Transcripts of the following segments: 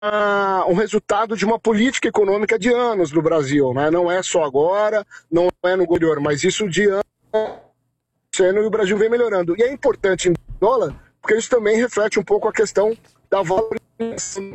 um resultado de uma política econômica de anos no Brasil, né? Não é só agora, não é no anterior, mas isso de anos e o Brasil vem melhorando. E é importante em dólar, porque isso também reflete um pouco a questão da valorização.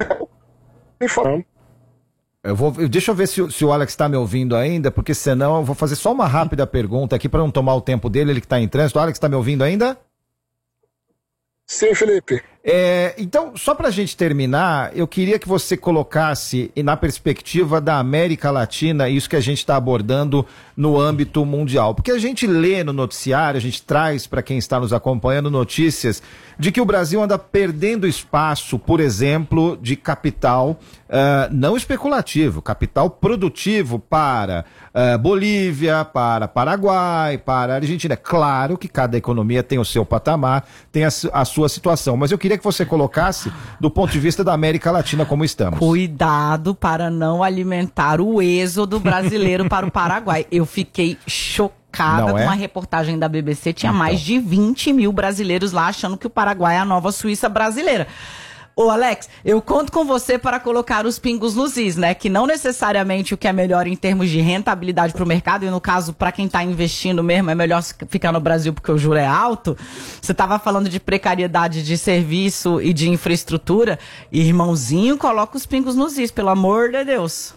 Deixa eu ver se o Alex está me ouvindo ainda, porque senão eu vou fazer só uma rápida pergunta aqui para não tomar o tempo dele, ele que está em trânsito. O Alex está me ouvindo ainda? Sim, Felipe. Então, só para a gente terminar, eu queria que você colocasse na perspectiva da América Latina isso que a gente está abordando no âmbito mundial. Porque a gente lê no noticiário, a gente traz para quem está nos acompanhando notícias de que o Brasil anda perdendo espaço, por exemplo, de capital não especulativo, capital produtivo para Bolívia, para Paraguai, para Argentina. É claro que cada economia tem o seu patamar, tem a sua situação, mas eu queria que você colocasse do ponto de vista da América Latina como estamos. Cuidado para não alimentar o êxodo brasileiro para o Paraguai. Eu fiquei chocada com uma reportagem da BBC, tinha mais de 20 mil brasileiros lá achando que o Paraguai é a nova Suíça brasileira. Ô Alex, eu conto com você para colocar os pingos nos is, né? Que não necessariamente o que é melhor em termos de rentabilidade para o mercado, e no caso, para quem está investindo mesmo, é melhor ficar no Brasil porque o juro é alto. Você estava falando de precariedade de serviço e de infraestrutura. Irmãozinho, coloca os pingos nos is, pelo amor de Deus.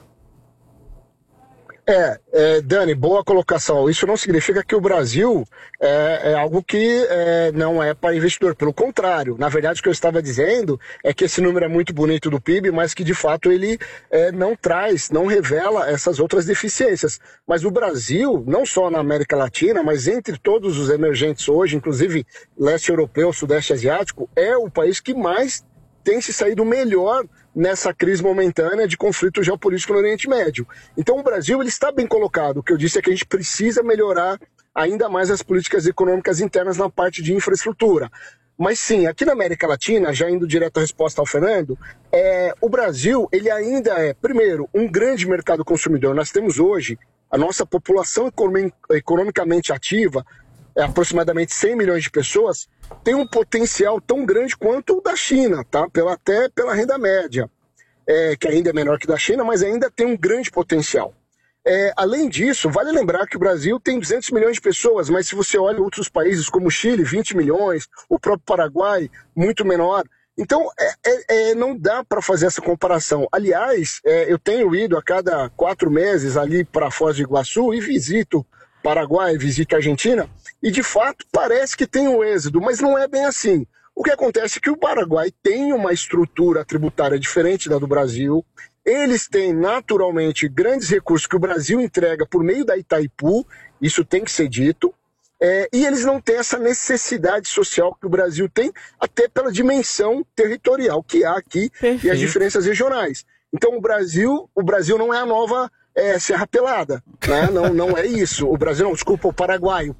Dani, boa colocação. Isso não significa que o Brasil é algo que não é para investidor. Pelo contrário, na verdade o que eu estava dizendo é que esse número é muito bonito do PIB, mas que de fato ele não revela essas outras deficiências. Mas o Brasil, não só na América Latina, mas entre todos os emergentes hoje, inclusive leste europeu, sudeste asiático, é o país que mais tem se saído melhor nessa crise momentânea de conflito geopolítico no Oriente Médio. Então o Brasil ele está bem colocado. O que eu disse é que a gente precisa melhorar ainda mais as políticas econômicas internas na parte de infraestrutura. Mas sim, aqui na América Latina, já indo direto à resposta ao Fernando, o Brasil ele ainda é, primeiro, um grande mercado consumidor. Nós temos hoje a nossa população economicamente ativa, aproximadamente 100 milhões de pessoas, tem um potencial tão grande quanto o da China, tá? Até pela renda média, que ainda é menor que da China, mas ainda tem um grande potencial. Além disso, vale lembrar que o Brasil tem 200 milhões de pessoas, mas se você olha outros países como o Chile, 20 milhões, o próprio Paraguai, muito menor. Então, não dá para fazer essa comparação. Aliás, eu tenho ido a cada 4 meses ali para Foz do Iguaçu e visito Paraguai, visito a Argentina, e de fato parece que tem um êxodo, mas não é bem assim. O que acontece é que o Paraguai tem uma estrutura tributária diferente da do Brasil, eles têm naturalmente grandes recursos que o Brasil entrega por meio da Itaipu, isso tem que ser dito, e eles não têm essa necessidade social que o Brasil tem, até pela dimensão territorial que há aqui. Perfeito. E as diferenças regionais. Então o Brasil não é a nova Serra Pelada, né? Não é isso. O Brasil não, desculpa, o Paraguai.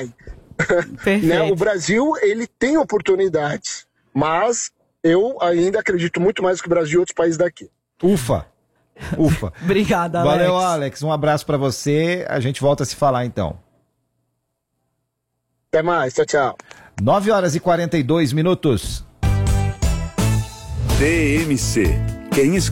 Né? O Brasil, ele tem oportunidades, mas eu ainda acredito muito mais que o Brasil e outros países daqui. Ufa. Obrigada, Alex. Valeu, Alex. Um abraço pra você. A gente volta a se falar então. Até mais. Tchau. 9h42. TMC. Quem